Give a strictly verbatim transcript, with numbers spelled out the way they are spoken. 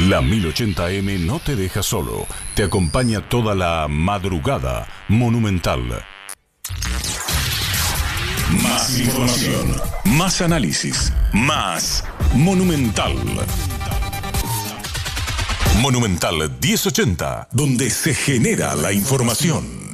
La mil ochenta eme no te deja solo. Te acompaña toda la madrugada. Monumental. Más información, más análisis, más Monumental. Monumental mil ochenta, donde se genera la información.